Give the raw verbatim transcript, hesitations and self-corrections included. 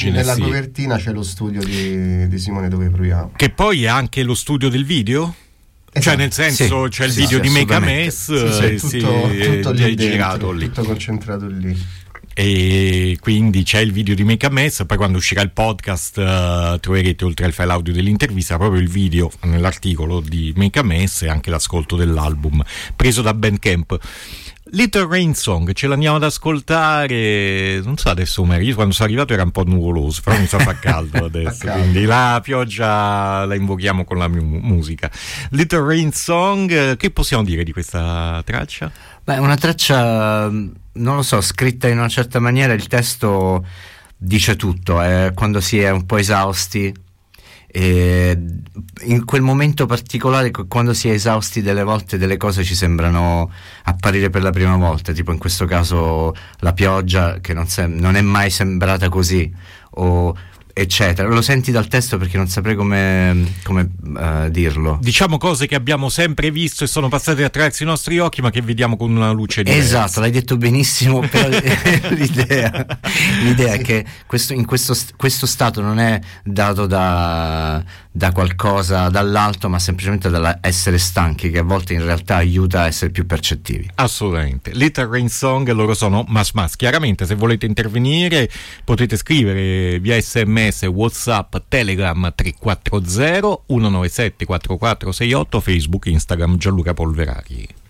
l'immagine. Nella sì. copertina c'è lo studio di, di Simone Dove Proviamo. Che poi è anche lo studio del video? Esatto. Cioè nel senso sì, c'è il sì, video sì, di Make a Mess, sì, sì, tutto, sì, tutto lì è dentro, girato lì. Tutto concentrato lì. E quindi c'è il video di Make a Mess, poi quando uscirà il podcast uh, troverete oltre al file audio dell'intervista proprio il video nell'articolo di Make a Mess e anche l'ascolto dell'album preso da Bandcamp. Little Rain Song, ce l'andiamo ad ascoltare, non so adesso come io quando sono arrivato era un po' nuvoloso, però mi sa fa caldo adesso, caldo. Quindi la pioggia la invochiamo con la mia musica. Little Rain Song, che possiamo dire di questa traccia? Beh, una traccia, non lo so, scritta in una certa maniera, il testo dice tutto, eh, quando si è un po' esausti. E in quel momento particolare, quando si è esausti, delle volte delle cose ci sembrano apparire per la prima volta, tipo in questo caso la pioggia che non, sem- non è mai sembrata così, o eccetera. Lo senti dal testo perché non saprei come, come uh, dirlo. Diciamo cose che abbiamo sempre visto e sono passate attraverso i nostri occhi, ma che vediamo con una luce diversa. Esatto, l'hai detto benissimo, però l'idea, l'idea è che questo, in questo, questo stato non è dato da, da qualcosa dall'alto, ma semplicemente dall'essere stanchi, che a volte in realtà aiuta a essere più percettivi. Assolutamente. Little Rain Song, loro sono Mas Mas. Chiaramente se volete intervenire potete scrivere via sms, WhatsApp, Telegram tre quattro zero uno nove sette quattro quattro sei otto, Facebook, Instagram Gianluca Polverari.